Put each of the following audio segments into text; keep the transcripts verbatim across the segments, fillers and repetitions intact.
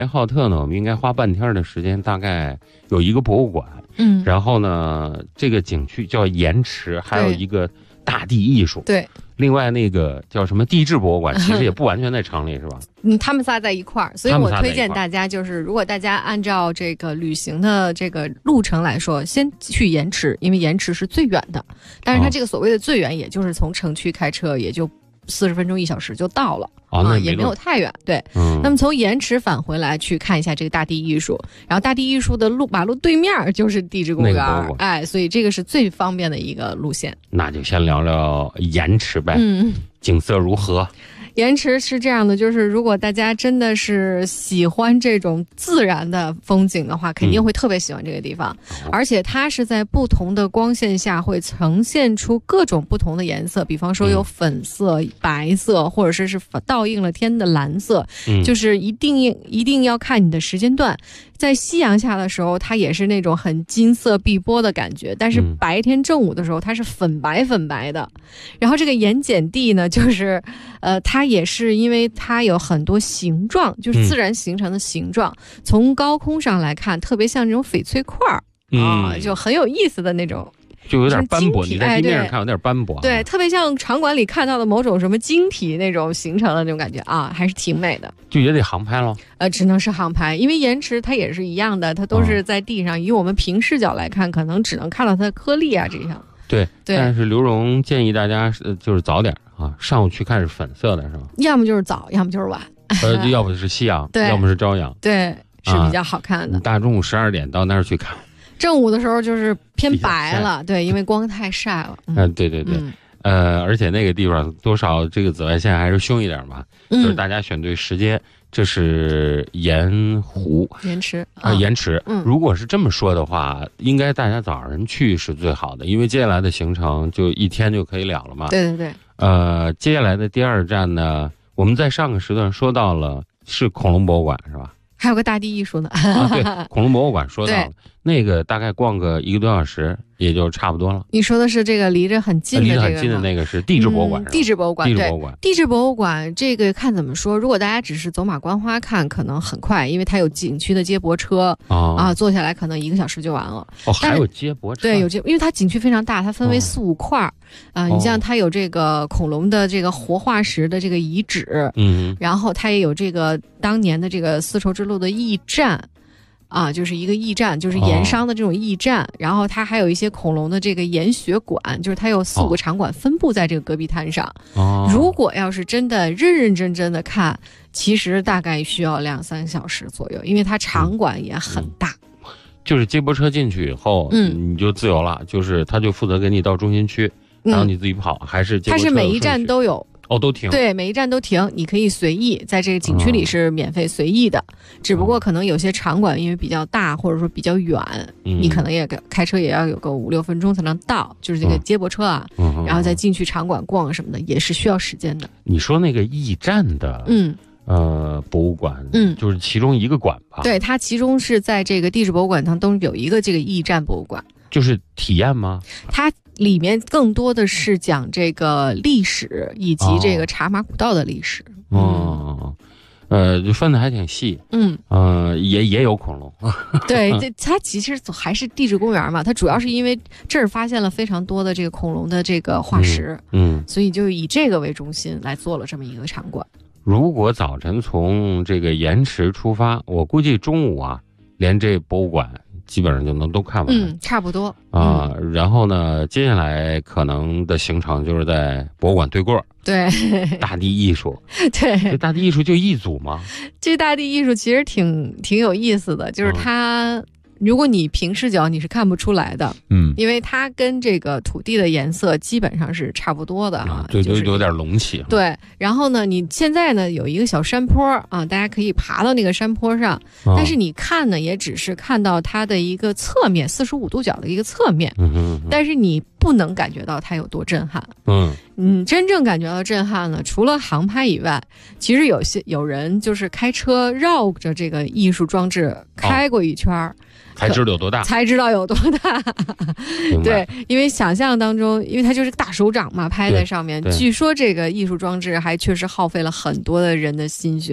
浩特呢，我们应该花半天的时间，大概有一个博物馆， 嗯， 然后呢，这个景区叫盐池，还有一个大地艺术， 对， 另外那个叫什么地质博物馆，其实也不完全在城里，是吧？ 嗯，他们仨在一块儿，所以我推荐大家，就是如果大家按照这个旅行的这个路程来说，先去盐池，因为盐池是最远的，但是它这个所谓的最远，也就是从城区开车也就四十分钟一小时就到了。 哦，那也没有太远，对。 嗯， 那么从盐池返回来去看一下这个大地艺术，然后大地艺术的路马路对面就是地质公园，那个、哎，所以这个是最方便的一个路线。 那就先聊聊盐池呗， 嗯， 景色如何？ 盐池是这样的，就是如果大家真的是喜欢这种自然的风景的话，肯定会特别喜欢这个地方、嗯、而且它是在不同的光线下会呈现出各种不同的颜色，比方说有粉色、嗯、白色，或者是是倒映了天的蓝色、嗯、就是一定一定要看你的时间段。在夕阳下的时候它也是那种很金色碧波的感觉，但是白天正午的时候它是粉白粉白的。然后这个盐碱地呢，就是呃，它也是因为它有很多形状，就是自然形成的形状、嗯、从高空上来看特别像这种翡翠块儿、嗯、啊，就很有意思的那种， 就有点斑驳，你在地面上看有点斑驳、啊、 对, 对，特别像场馆里看到的某种什么晶体那种形成的那种感觉啊，还是挺美的。 就也得航拍咯， 呃，只能是航拍，因为盐池它也是一样的，它都是在地上、哦、以我们平视角来看可能只能看到它的颗粒啊这样。 对对， 但是刘荣建议大家呃就是早点啊，上午去看是粉色的是吧？ 要么就是早，要么就是晚， 呃，要么是夕阳，要么是朝阳， 对，是比较好看的。 啊、大中午十二点到那儿去看， 正午的时候就是偏白了，对，因为光太晒了。 嗯，呃、对对对、嗯，呃，而且那个地方多少这个紫外线还是凶一点吧，嗯、就是大家选对时间。这是盐湖盐池啊，盐池、嗯。如果是这么说的话，应该大家早上去是最好的，因为接下来的行程就一天就可以了了嘛。 对对对。 呃，接下来的第二站呢，我们在上个时段说到了是恐龙博物馆是吧？ 还有个大地艺术呢。 啊，对，恐龙博物馆说到了，那个大概逛个一个多小时也就差不多了。 你说的是这个离着很近的、这个、 离着很近的那个是地质博物馆、嗯、 地质博物馆， 地质博物馆， 地质博物馆这个看怎么说。如果大家只是走马观花看，可能很快，因为它有景区的接驳车、哦、啊，坐下来可能一个小时就完了。 哦，还有接驳车？ 对，有接，因为它景区非常大，它分为四五块儿、哦、啊。你像它有这个恐龙的这个活化石的这个遗址， 嗯， 然后它也有这个当年的这个丝绸之路的驿站。啊，就是一个驿站，就是盐商的这种驿站、哦、然后它还有一些恐龙的这个盐学馆，就是它有四五个场馆分布在这个戈壁滩上、哦、如果要是真的认认真真的看，其实大概需要两三小时左右，因为它场馆也很大、 嗯嗯、就是接驳车进去以后嗯，你就自由了，就是他就负责给你到中心区、嗯、然后你自己跑，还是接驳车？它是每一站都有哦，都停， 对，每一站都停，你可以随意在这个景区里是免费随意的、哦、只不过可能有些场馆因为比较大或者说比较远、嗯、你可能也开车也要有个五六分钟才能到，就是这个接驳车啊、嗯、然后再进去场馆逛什么的也是需要时间的。 你说那个驿站的嗯呃博物馆嗯， 就是其中一个馆吧？ 对，它其中是在这个地质博物馆当中有一个这个驿站博物馆。 就是体验吗？ 它里面更多的是讲这个历史以及这个茶马古道的历史。 哦，嗯、呃，就分的还挺细。 嗯， 呃，也也有恐龙。 对，这它其实还是地质公园嘛，它主要是因为这儿发现了非常多的这个恐龙的这个化石， 嗯，嗯所以就以这个为中心来做了这么一个场馆。 如果早晨从这个盐池出发，我估计中午啊，连这博物馆基本上就能都看完， 嗯，差不多啊、嗯。然后呢，接下来可能的行程就是在博物馆对过， 对， 大地艺术， 对， 这大地艺术就一组吗？ 这大地艺术其实挺挺有意思的，就是它。嗯如果你平视角你是看不出来的， 嗯， 因为它跟这个土地的颜色基本上是差不多的啊， 对对， 就是有点隆起。 对，然后呢，你现在呢有一个小山坡啊，大家可以爬到那个山坡上，哦、但是你看呢也只是看到它的一个侧面，四十五度角的一个侧面， 嗯哼嗯哼， 但是你不能感觉到它有多震撼。 嗯， 嗯，真正感觉到震撼呢，除了航拍以外，其实有些有人就是开车绕着这个艺术装置开过一圈儿。哦才知道有多大， 才知道有多大。对，因为想象当中，因为它就是个大手掌嘛，拍在上面。据说这个艺术装置还确实耗费了很多的人的心血呢。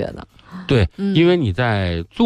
对， 嗯因为你在做